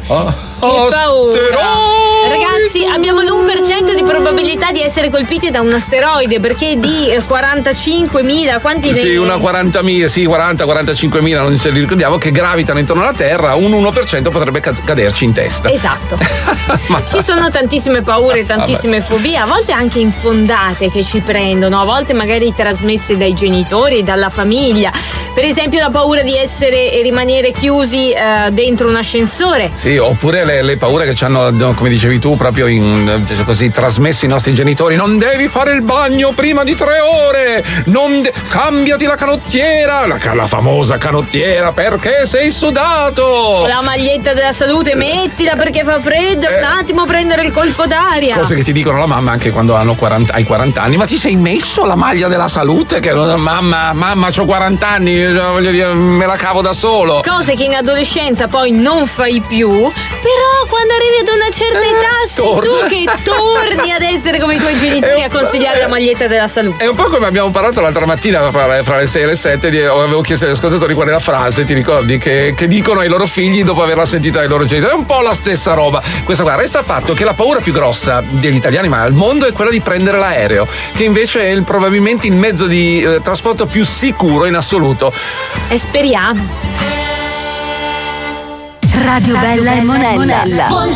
Che paura! Ragazzi, abbiamo l'1% di probabilità di essere colpiti da un asteroide, perché di 45.000, quanti Sì, una 40.000, sì, 40-45.000, non ce li ricordiamo, che gravitano intorno alla Terra, un 1% potrebbe caderci in testa. Esatto. Ci sono tantissime paure, tantissime fobie, a volte anche infondate, che ci prendono, a volte magari trasmesse dai genitori, dalla famiglia. Per esempio la paura di essere e rimanere chiusi dentro un ascensore. Sì, oppure le paure che ci hanno, come dicevi tu, proprio così trasmesso i nostri genitori. Non devi fare il bagno prima di 3 ore, cambiati la canottiera, la famosa canottiera, perché sei sudato. La maglietta della salute, mettila perché fa freddo, un attimo prendere il colpo d'aria. Cose che ti dicono la mamma anche quando hai 40 anni. Ma ti sei messo la maglia della salute? Che mamma, c'ho 40 anni, voglio dire, me la cavo da solo. Cose che in adolescenza poi non fai più, però quando arrivi ad una certa età sei tu che torni ad essere come i tuoi genitori a consigliare la maglietta della salute. È un po' come abbiamo parlato l'altra mattina fra le 6 e le 7, avevo chiesto agli ascoltatori qual è la frase, ti ricordi, che dicono ai loro figli dopo averla sentita dai loro genitori. È un po' la stessa roba. Questa qua resta fatto che la paura più grossa degli italiani, ma al mondo, è quella di prendere l'aereo, che invece è probabilmente il mezzo di trasporto più sicuro in assoluto. E speriamo. Radio Bella e Monella.